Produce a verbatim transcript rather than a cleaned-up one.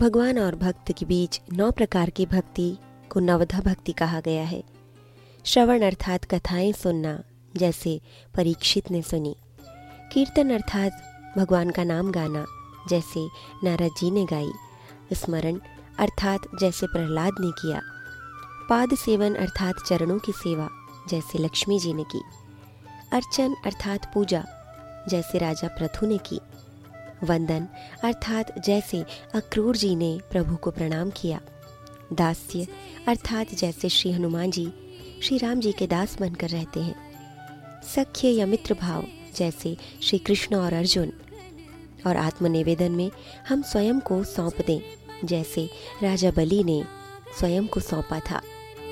भगवान और भक्त के बीच नौ प्रकार की भक्ति को नवधा भक्ति कहा गया है। श्रवण अर्थात कथाएं सुनना, जैसे परीक्षित ने सुनी। कीर्तन अर्थात भगवान का नाम गाना, जैसे नारद जी ने गाई। स्मरण अर्थात जैसे प्रहलाद ने किया। पाद सेवन अर्थात चरणों की सेवा, जैसे लक्ष्मी जी ने की। अर्चन अर्थात पूजा, जैसे राजा पृथु ने की। वंदन अर्थात जैसे अक्रूर जी ने प्रभु को प्रणाम किया। दास्य अर्थात जैसे श्री हनुमान जी श्री राम जी के दास बनकर रहते हैं। सख्य या मित्र भाव, जैसे श्री कृष्ण और अर्जुन। और आत्मनिवेदन में हम स्वयं को सौंप दें, जैसे राजा बलि ने स्वयं को सौंपा था।